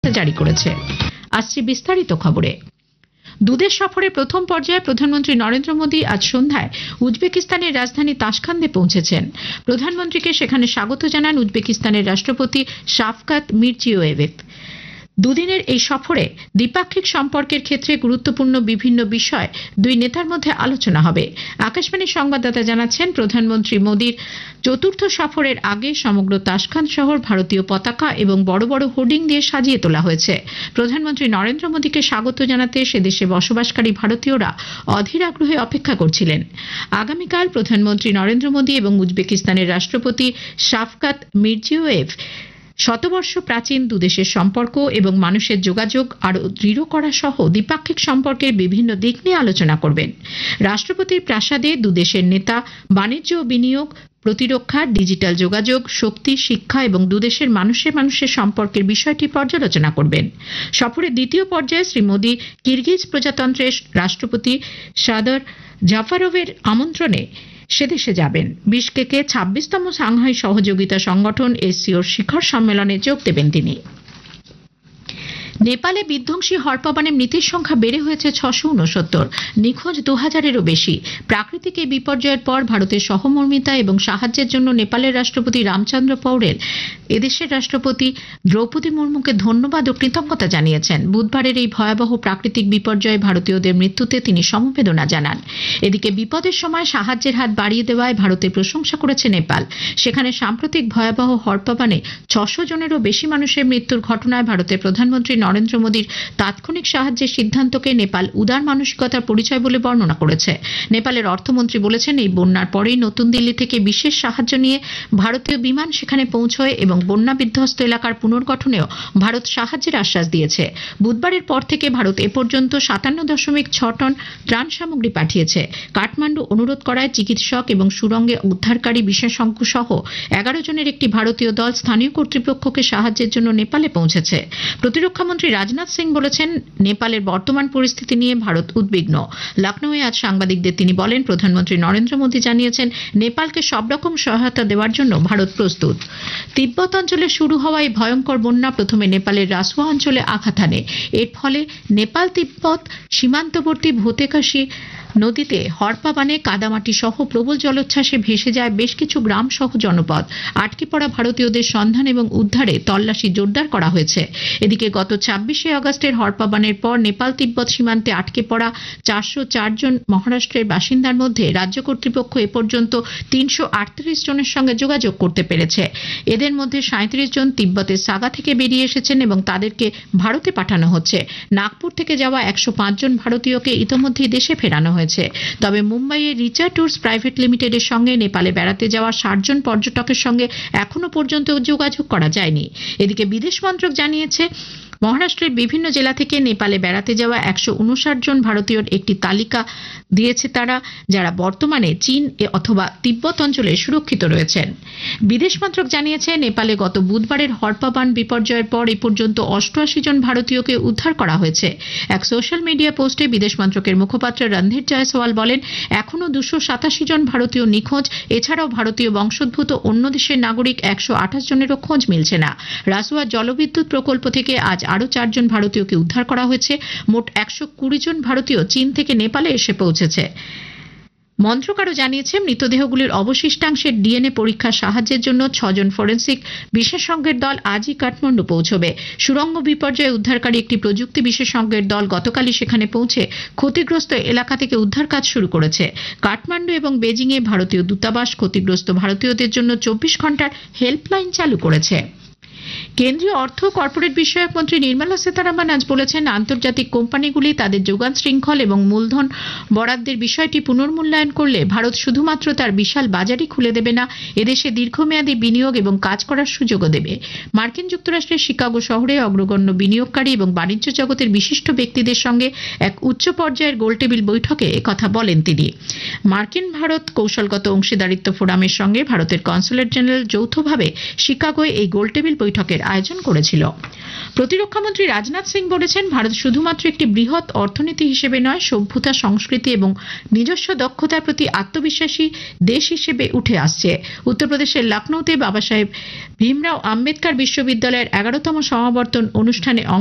জারি করেছে। আসছে বিস্তারিত খবরে। দুদেশ সফরে প্রথম পর্যায়ে প্রধানমন্ত্রী নরেন্দ্র মোদী আজ সন্ধ্যায় উজবেকিস্তানের রাজধানী তাশখান্দে পৌঁছেছেন। প্রধানমন্ত্রীকে সেখানে স্বাগত জানান উজবেকিস্তানের রাষ্ট্রপতি শাফকাত মিরজিয়োয়েভ। দুদিনের এই সফরে দ্বিপাক্ষিক সম্পর্কের ক্ষেত্রে গুরুত্বপূর্ণ বিভিন্ন বিষয় দুই নেতার মধ্যে আলোচনা হবে। আকাশবাণীর সংবাদদাতা জানাচ্ছেন, প্রধানমন্ত্রী মোদীর চতুর্থ সফরের আগে সমগ্র তাশখান্দ শহর ভারতীয় পতাকা এবং বড় বড় হোর্ডিং দিয়ে সাজিয়ে তোলা হয়েছে। প্রধানমন্ত্রী নরেন্দ্র মোদীকে স্বাগত জানাতে সে দেশে বসবাসকারী ভারতীয়রা অধীর আগ্রহে অপেক্ষা করছিলেন। আগামীকাল প্রধানমন্ত্রী নরেন্দ্র মোদী এবং উজবেকিস্তানের রাষ্ট্রপতি শাফকাত মিরজিয়োয়েভ শতবর্ষ প্রাচীন দুদেশের সম্পর্ক এবং মানুষের যোগাযোগ আরও দৃঢ় করা সহ দ্বিপাক্ষিক সম্পর্কের বিভিন্ন দিক নিয়ে আলোচনা করবেন। রাষ্ট্রপতির প্রাসাদে দুদেশের নেতা বাণিজ্য ও বিনিয়োগ, প্রতিরক্ষা, ডিজিটাল যোগাযোগ, শক্তি, শিক্ষা এবং দুদেশের মানুষের সম্পর্কের বিষয়টি পর্যালোচনা করবেন। সফরের দ্বিতীয় পর্যায়ে শ্রী মোদী কিরগিজ প্রজাতন্ত্রের রাষ্ট্রপতি সাদর জাফারোভের আমন্ত্রণে সেদেশে যাবেন। বিশকেকে 26তম সাংহাই সহযোগিতা সংগঠন এসসিওর শিখর সম্মেলনে যোগ দেবেন তিনি। নেপালে বিধ্বংসী হরপাবানে মৃতের সংখ্যা বেড়ে হয়েছে 669, নিখোঁজ 2000-এরও বেশি। প্রাকৃতিক এই বিপর্যয়ের পর ভারতের সহমর্মিতা এবং সাহায্যের জন্য নেপালের রাষ্ট্রপতি রামচন্দ্র পৌড়েল এদেশের রাষ্ট্রপতি দ্রৌপদী মুর্মুকে ধন্যবাদ ও কৃতজ্ঞতা জানিয়েছেন। বুধবারের এই ভয়াবহ প্রাকৃতিক বিপর্যয়ে ভারতীয়দের মৃত্যুতে তিনি সমবেদনা জানান। এদিকে বিপদের সময় সাহায্যের হাত বাড়িয়ে দেওয়ায় ভারতের প্রশংসা করেছে নেপাল। সেখানে সাম্প্রতিক ভয়াবহ হরপাবানে 600 জনেরও বেশি মানুষের মৃত্যুর ঘটনায় ভারতের প্রধানমন্ত্রী নরেন্দ্র মোদীর তাৎক্ষণিক সাহায্যের সিদ্ধান্তকে নেপাল উদার মানসিকতার পরিচয় বলে বর্ণনা করেছে। নেপালের অর্থমন্ত্রী বলেছেন, এই বন্যার পরেই নতুন দিল্লি থেকে বিশেষ সাহায্য নিয়ে ভারতীয় বিমান সেখানে পৌঁছয় এবং বন্যা বিধ্বস্ত এলাকার পুনর্গঠনেও ভারত সাহায্যের আশ্বাস দিয়েছে। বুধবারের পর থেকে ভারত এ পর্যন্ত 57.6 টন ত্রাণ সামগ্রী পাঠিয়েছে। কাঠমান্ডু অনুরোধ করায় চিকিৎসক এবং সুড়ঙ্গে উদ্ধারকারী বিশেষজ্ঞ সহ 11 জনের একটি ভারতীয় দল স্থানীয় কর্তৃপক্ষকে সাহায্যের জন্য নেপালে পৌঁছেছে। প্রতিরক্ষা মন্ত্রী রাজনাথ সিং বলেছেন, নেপালের বর্তমান পরিস্থিতি নিয়ে ভারত উদ্বিগ্ন। লখনৌয়ে আজ সাংবাদিকদের তিনি বলেন, প্রধানমন্ত্রী নরেন্দ্র মোদী জানিয়েছেন, নেপালকে সব রকম সহায়তা দেওয়ার জন্য ভারত প্রস্তুত। তিব্বত অঞ্চলে শুরু হওয়া এই ভয়ঙ্কর বন্যা প্রথমে নেপালের রাসুয়া অঞ্চলে আঘাত হানে। এর ফলে নেপাল তিব্বত সীমান্তবর্তী ভোতেকাশি নদীতে হরপাবানে কাদামাটি সহ প্রবল জলোচ্ছ্বাসে ভেসে যায় বেশ কিছু গ্রাম সহ জনপদ। আটকে পড়া ভারতীয়দের সন্ধান এবং উদ্ধারে তল্লাশি জোরদার করা হয়েছে। এদিকে গত 26শে আগস্টের হরপাবানের পর নেপাল তিব্বত সীমান্তে আটকে পড়া 404 জন মহারাষ্ট্রের বাসিন্দার মধ্যে রাজ্য কর্তৃপক্ষ এ পর্যন্ত 338 জনের সঙ্গে যোগাযোগ করতে পেরেছে। এদের মধ্যে 37 জন তিব্বতের সাগা থেকে বেরিয়ে এসেছেন এবং তাদেরকে ভারতে পাঠানো হচ্ছে। নাগপুর থেকে যাওয়া 105 জন ভারতীয়কে ইতোমধ্যেই দেশে ফেরানো হয়েছে। তবে মুম্বাইয়ের রিচা ট্যুরস প্রাইভেট লিমিটেডের সঙ্গে নেপালে বেড়াতে যাওয়া 60 জন পর্যটকের সঙ্গে এখনো পর্যন্ত যোগাযোগ করা যায়নি। এদিকে বিদেশ মন্ত্রক জানিয়েছে, মহারাষ্ট্রের বিভিন্ন জেলা থেকে নেপালে বেড়াতে যাওয়া 159 জন ভারতীয়র একটি তালিকা দিয়েছে তারা, যারা বর্তমানে চীন অথবা তিব্বত অঞ্চলে সুরক্ষিত রয়েছেন। বিদেশ মন্ত্রক জানিয়েছে, নেপালে গত বুধবারের হরপাবান বিপর্যয়ের পর এ পর্যন্ত 88 জন ভারতীয়কে উদ্ধার করা হয়েছে। এক সোশ্যাল মিডিয়া পোস্টে বিদেশ মন্ত্রকের মুখপাত্র রণধীর জয়সওয়াল বলেন, এখনও 287 জন ভারতীয় নিখোঁজ। এছাড়াও ভারতীয় বংশোদ্ভূত অন্য দেশের নাগরিক 128 জনেরও খোঁজ মিলছে না। রাসুয়া জলবিদ্যুৎ প্রকল্প থেকে আজ আরও 4 জন ভারতীয়কে উদ্ধার করা হয়েছে। মোট 120 জন ভারতীয় চীন থেকে নেপালে এসে পৌঁছেছে। মন্ত্রক আরও জানিয়েছে, মৃতদেহগুলির অবশিষ্টাংশের ডিএনএ পরীক্ষার সাহায্যের জন্য 6 জন ফরেন্সিক বিশেষজ্ঞের দল আজই কাঠমান্ডু পৌঁছবে। সুড়ঙ্গ বিপর্যয়ে উদ্ধারকারী একটি প্রযুক্তি বিশেষজ্ঞের দল গতকালই সেখানে পৌঁছে ক্ষতিগ্রস্ত এলাকা থেকে উদ্ধার কাজ শুরু করেছে। কাঠমান্ডু এবং বেজিংয়ে ভারতীয় দূতাবাস ক্ষতিগ্রস্ত ভারতীয়দের জন্য 24 ঘন্টার হেল্পলাইন চালু করেছে। কেন্দ্রীয় অর্থ ও কর্পোরেট বিষয়ক মন্ত্রী নির্মলা সীতারামন আজ বলেছেন, আন্তর্জাতিক কোম্পানিগুলি তাদের যোগান শৃঙ্খল এবং মূলধন বরাদ্দের বিষয়টি পুনর্মূল্যায়ন করলে ভারত শুধুমাত্র তার বিশাল বাজারই খুলে দেবে না, এদেশে দীর্ঘমেয়াদী বিনিয়োগ এবং কাজ করার সুযোগও দেবে। মার্কিন যুক্তরাষ্ট্রের শিকাগো শহরে অগ্রগণ্য বিনিয়োগকারী এবং বাণিজ্য জগতের বিশিষ্ট ব্যক্তিদের সঙ্গে এক উচ্চ পর্যায়ের গোলটেবিল বৈঠকে একথা বলেন তিনি। মার্কিন ভারত কৌশলগত অংশীদারিত্ব ফোরামের সঙ্গে ভারতের কনসুলেট জেনারেল যৌথভাবে শিকাগোয় এই গোলটেবিল বৈঠকের সমাবেশের আয়োজন করেছিল। প্রতিরক্ষামন্ত্রী রাজনাথ সিং বলেছেন, ভারত শুধুমাত্র একটি বৃহৎ অর্থনীতি হিসেবে নয়, সভ্যতা, সংস্কৃতি এবং নিজস্ব দক্ষতার প্রতি আত্মবিশ্বাসী দেশ হিসেবে উঠে আসছে। উত্তরপ্রদেশের লখনৌতে বাবা সাহেব ভীমরাও আম্বেদকর বিশ্ববিদ্যালয়ের 11তম সমাবর্তন অনুষ্ঠানে